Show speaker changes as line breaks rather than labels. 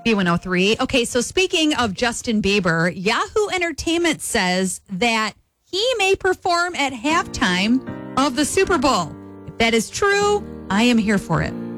B103. Okay, so speaking of Justin Bieber, Yahoo Entertainment says that he may perform at halftime of the Super Bowl. If that is true, I am here for it.